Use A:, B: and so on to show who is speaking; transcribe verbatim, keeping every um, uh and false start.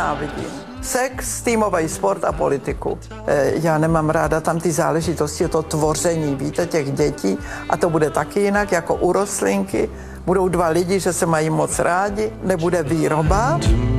A: nenávidím. Sex, týmový sport a politiku. E, já nemám ráda tam ty záležitosti, to tvoření, víte, těch dětí. A to bude taky jinak, jako u rostlinky. Budou dva lidi, že se mají moc rádi, nebude výroba.